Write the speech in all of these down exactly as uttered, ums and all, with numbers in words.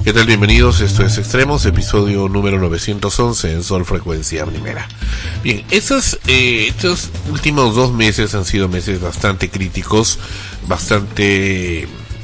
¿Qué tal? Bienvenidos, esto es Extremos, episodio número novecientos once en Sol Frecuencia Primera. Bien, estos, eh, estos últimos dos meses han sido meses bastante críticos, bastante,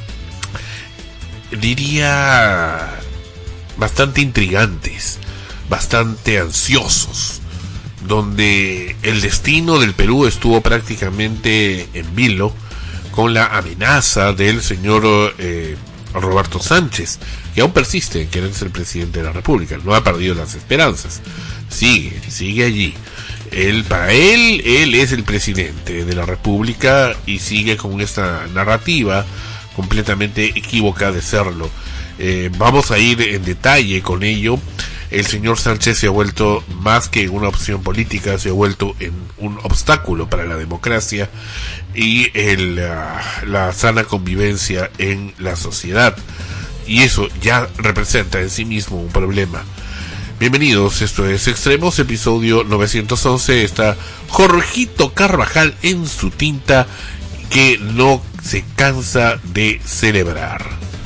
diría, bastante intrigantes, bastante ansiosos, donde el destino del Perú estuvo prácticamente en vilo con la amenaza del señor eh, Roberto Sánchez, que aún persiste en querer ser presidente de la República. No ha perdido las esperanzas, sigue, sigue allí. Él, para él, él es el presidente de la República y sigue con esta narrativa completamente equívoca de serlo. Eh, vamos a ir en detalle con ello. El señor Sánchez se ha vuelto más que una opción política, se ha vuelto en un obstáculo para la democracia y el, uh, la sana convivencia en la sociedad. Y eso ya representa en sí mismo un problema. Bienvenidos, esto es Extremos, episodio novecientos once. Está Jorgito Carvajal en su tinta, que no se cansa de celebrar.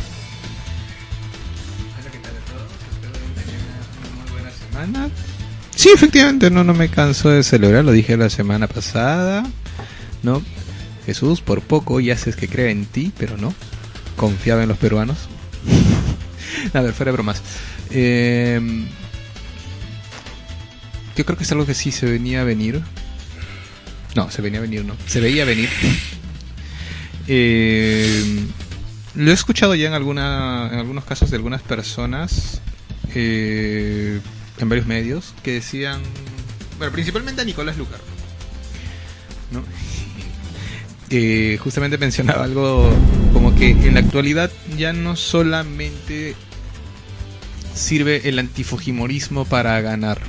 Hola, ¿qué tal a todos? Espero que tengan una muy buena semana. Sí, efectivamente, no, no me canso de celebrar, lo dije la semana pasada, ¿no? Jesús, por poco ya haces que crea en ti, pero no. Confiaba en los peruanos. A ver, fuera de bromas. Eh, yo creo que es algo que sí se venía a venir. No, se venía a venir, no. Se veía venir. Eh, lo he escuchado ya en, alguna, en algunos casos de algunas personas, eh, en varios medios, que decían... Bueno, principalmente a Nicolás Lucar, ¿no? Eh, justamente mencionaba algo como que en la actualidad ya no solamente sirve el antifujimorismo para ganar.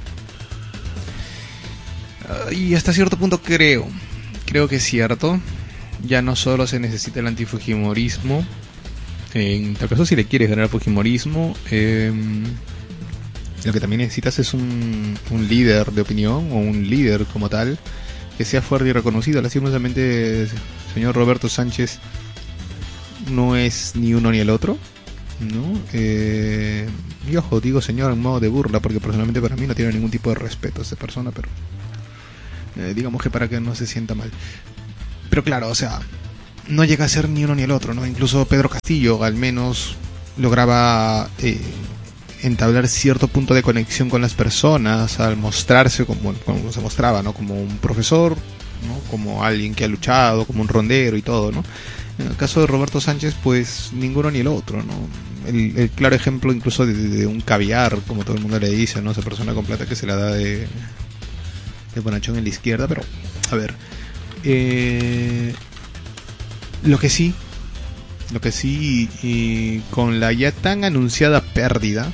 Uh, y hasta cierto punto creo, creo que es cierto. Ya no solo se necesita el antifujimorismo. En tal caso, si le quieres ganar al fujimorismo, eh, lo que también necesitas es un, un líder de opinión o un líder como tal que sea fuerte y reconocido. Lastimosamente, el señor Roberto Sánchez no es ni uno ni el otro, ¿no? Eh, y ojo, digo señor en modo de burla, porque personalmente para mí no tiene ningún tipo de respeto a esta persona, pero eh, digamos que para que no se sienta mal. Pero claro, o sea, no llega a ser ni uno ni el otro, ¿no? Incluso Pedro Castillo al menos lograba eh, entablar cierto punto de conexión con las personas al mostrarse como, como se mostraba, ¿no? Como un profesor, ¿no? Como alguien que ha luchado, como un rondero y todo, ¿no? En el caso de Roberto Sánchez, pues ninguno ni el otro, ¿no? El, el claro ejemplo incluso de, de un caviar, como todo el mundo le dice, ¿no? Esa persona con plata que se la da de, de bonachón en la izquierda, pero a ver, eh, lo que sí, lo que sí, y con la ya tan anunciada pérdida,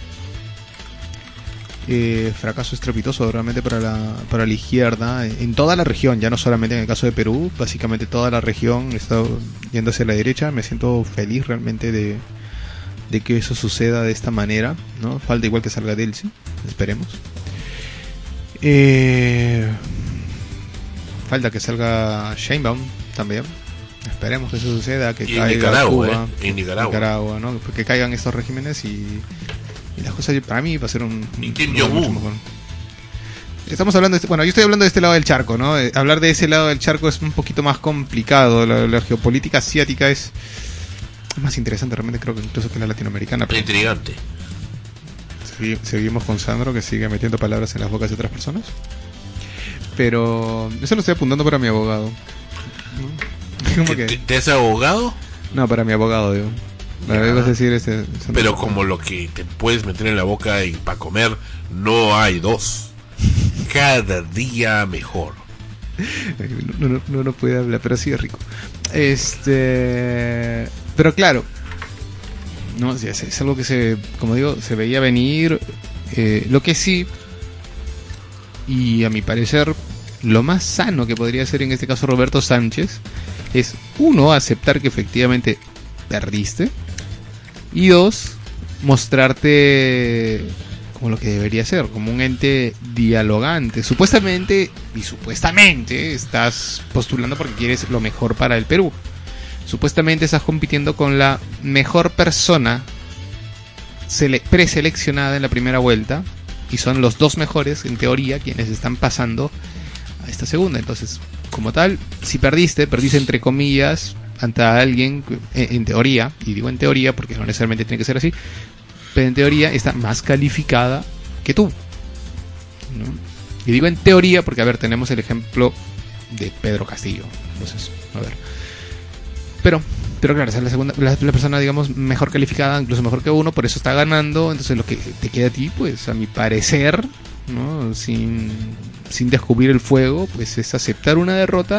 Eh, fracaso estrepitoso realmente para la, para la izquierda en toda la región, ya no solamente en el caso de Perú, básicamente toda la región está yendo hacia la derecha. Me siento feliz realmente de, de que eso suceda de esta manera, ¿no? Falta igual que salga Delcy, esperemos. Eh, falta que salga Sheinbaum también, esperemos que eso suceda, que y caiga Nicaragua, Cuba, eh, en Nicaragua, Nicaragua, ¿no? Que caigan estos regímenes y Y las cosas para mí va a ser un... Y Kim Jong-un. Estamos hablando de este, bueno, yo estoy hablando de este lado del charco, ¿no? Eh, hablar de ese lado del charco es un poquito más complicado. La, la geopolítica asiática es más interesante realmente, creo que incluso que la latinoamericana. Pero intrigante. segui- seguimos con Sandro, que sigue metiendo palabras en las bocas de otras personas. Pero eso lo estoy apuntando para mi abogado, ¿no? ¿Cómo ¿Te, que? ¿Te has abogado? No, para mi abogado, digo. Para Ya. decir este, Pero como lo que te puedes meter en la boca y para comer, no hay dos. Cada día mejor. No, no, no, no puede hablar, pero sí es rico. Este, pero claro, no, es, es algo que se, como digo, se veía venir. Eh, lo que sí, y a mi parecer, lo más sano que podría hacer en este caso Roberto Sánchez es, uno, aceptar que efectivamente perdiste, y dos, mostrarte como lo que debería ser, como un ente dialogante. Supuestamente, y supuestamente, estás postulando porque quieres lo mejor para el Perú. Supuestamente estás compitiendo con la mejor persona sele- preseleccionada en la primera vuelta y son los dos mejores, en teoría, quienes están pasando a esta segunda. Entonces, como tal, si perdiste, perdiste entre comillas ante alguien, en, en teoría, y digo en teoría porque no necesariamente tiene que ser así, pero en teoría está más calificada que tú, ¿no? Y digo en teoría porque, a ver, tenemos el ejemplo de Pedro Castillo. Entonces, a ver. Pero, pero claro, esa es la segunda, la, la persona, digamos, mejor calificada, incluso mejor que uno, por eso está ganando. Entonces lo que te queda a ti, pues, a mi parecer, ¿no? Sin, sin descubrir el fuego, pues es aceptar una derrota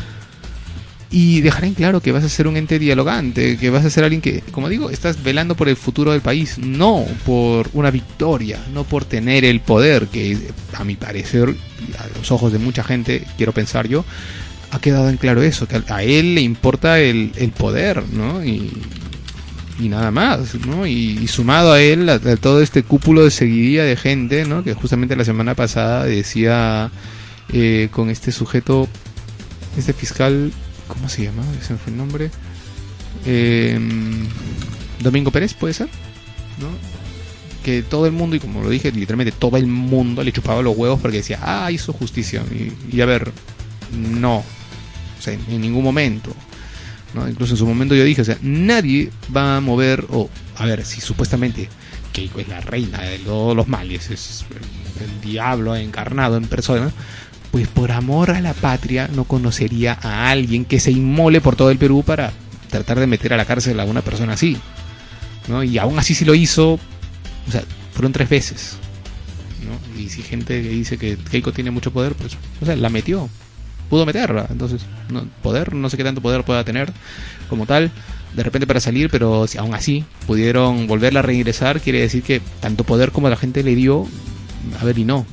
y dejar en claro que vas a ser un ente dialogante, que vas a ser alguien que, como digo, estás velando por el futuro del país, no por una victoria, no por tener el poder, que a mi parecer, a los ojos de mucha gente, quiero pensar yo, ha quedado en claro eso, que a él le importa el, el poder, ¿no? Y, y nada más, ¿no? Y, y sumado a él, a, a todo este cúpulo de seguidilla de gente, ¿no? Que justamente la semana pasada decía eh, con este sujeto, este fiscal, ¿cómo se llama? Ese fue el nombre. Eh, Domingo Pérez, ¿puede ser? ¿No? Que todo el mundo, y como lo dije, literalmente todo el mundo le chupaba los huevos porque decía, ah, hizo justicia. Y, y a ver, no. O sea, en ningún momento, ¿no? Incluso en su momento yo dije, o sea, nadie va a mover, o, a ver, si supuestamente Keiko es la reina de todos los males, es el, el diablo encarnado en persona, pues por amor a la patria no conocería a alguien que se inmole por todo el Perú para tratar de meter a la cárcel a una persona así, ¿no? Y aún así sí lo hizo, o sea, fueron tres veces, ¿no? Y si gente que dice que Keiko tiene mucho poder, pues, o sea, la metió, pudo meterla, entonces, no, poder, no sé qué tanto poder pueda tener como tal, de repente para salir, pero si aún así pudieron volverla a reingresar, quiere decir que tanto poder como la gente le dio, a ver, y no.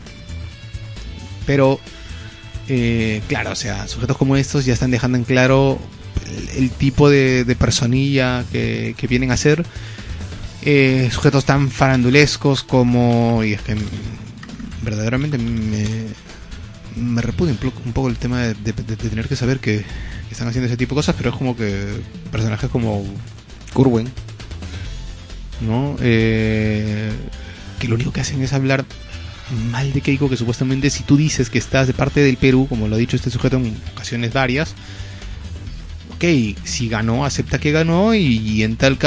Pero Eh, claro, o sea, sujetos como estos ya están dejando en claro el, el tipo de, de personilla que, que vienen a ser. Eh, sujetos tan farandulescos como... Y es que verdaderamente me, me repudia un poco el tema de, de, de tener que saber que, que están haciendo ese tipo de cosas, pero es como que personajes como Curwen, ¿no? Eh, que lo único que hacen es hablar mal de Keiko, que supuestamente si tú dices que estás de parte del Perú, como lo ha dicho este sujeto en ocasiones varias, ok, si ganó, acepta que ganó y, y en tal caso